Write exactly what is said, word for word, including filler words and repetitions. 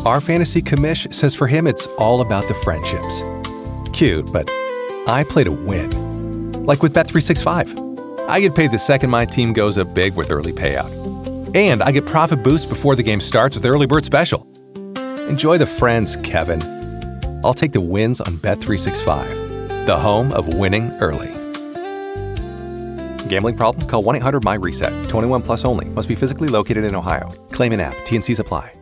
Our fantasy commish says for him it's all about the friendships. Cute, but I play to win. Like with Bet three sixty-five. I get paid the second my team goes up big with early payout. And I get profit boost before the game starts with Early Bird Special. Enjoy the friends, Kevin. I'll take the wins on Bet three sixty-five, the home of winning early. Gambling problem? Call one eight hundred M Y reset. twenty-one plus only. Must be physically located in Ohio. Claim in app. T N Cs apply.